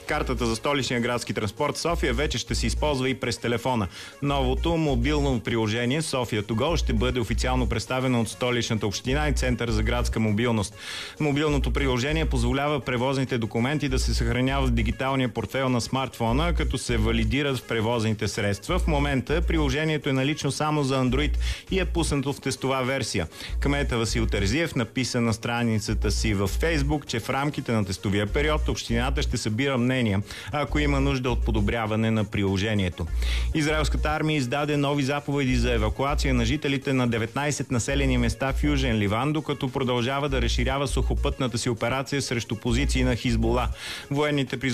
Картата за столичния градски транспорт в София вече ще се използва и през телефона. Новото мобилно приложение София To Go ще бъде официално представено от Столичната община и Център за градска мобилност. Мобилното приложение позволява превозните документи да се съхраняват в дигиталния портфейл на смартфона, като се валидират в превозните средства. В момента приложението е налично само за Android и е пуснато в тестова версия. Кмета Васил Терзиев написа на страницата си във Фейсбук, че в рамките на тестовия период общината ще събира мнения, ако има нужда от подобряване на приложението. Израелската армия издаде нови заповеди за евакуация на жителите на 19 населени места в Южен Ливан, докато продължава да разширява сухопътната си операция срещу позиции на Хизбула. Военните